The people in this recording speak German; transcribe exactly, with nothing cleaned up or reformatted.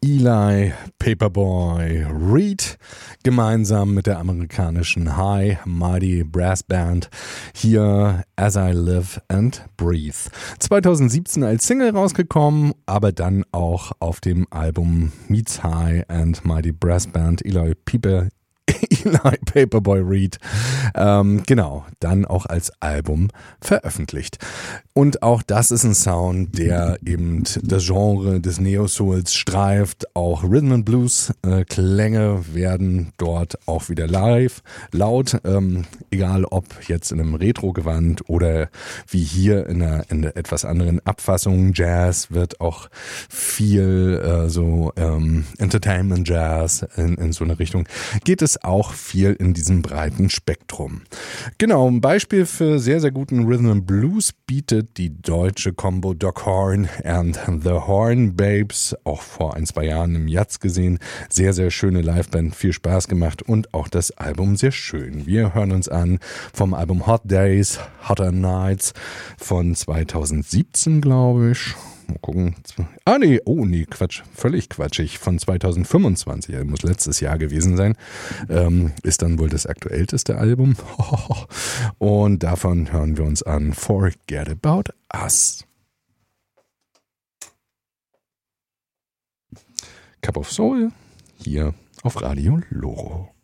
Eli Paperboy Reed gemeinsam mit der amerikanischen High Mighty Brass Band hier As I Live and Breathe. zweitausendsiebzehn als Single rausgekommen, aber dann auch auf dem Album Meets High and Mighty Brass Band Eli Paper Eli Paperboy Reed, ähm, genau, dann auch als Album veröffentlicht. Und auch das ist ein Sound, der eben das Genre des Neo-Souls streift. Auch Rhythm and Blues äh, Klänge werden dort auch wieder live laut, ähm, egal ob jetzt in einem Retro-Gewand oder wie hier in einer, in einer etwas anderen Abfassung. Jazz wird auch viel äh, so ähm, Entertainment Jazz in, in so eine Richtung. Geht es auch viel in diesem breiten Spektrum. Genau, ein Beispiel für sehr, sehr guten Rhythm and Blues bietet die deutsche Combo Doc Horn and the Horn Babes, auch vor ein, zwei Jahren im Jazz gesehen. Sehr, sehr schöne Liveband, viel Spaß gemacht und auch das Album sehr schön. Wir hören uns an vom Album Hot Days, Hotter Nights von zweitausendsiebzehn, glaube ich. Mal gucken. Ah, nee, oh, nee, Quatsch. Völlig quatschig. Von zweitausendfünfundzwanzig. Das muss letztes Jahr gewesen sein. Ähm, ist dann wohl das aktuellste Album. Und davon hören wir uns an Forget About Us. Cup of Soul hier auf Radio Loro.